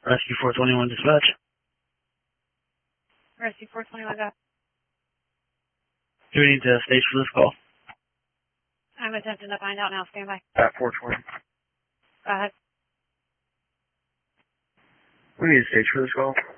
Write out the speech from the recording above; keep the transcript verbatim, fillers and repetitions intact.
Rescue four twenty-one dispatch. Rescue four twenty-one, go. Do we need to stage for this call? I'm attempting to find out now. Stand by. At four twenty. Go ahead. We need to stage for this call.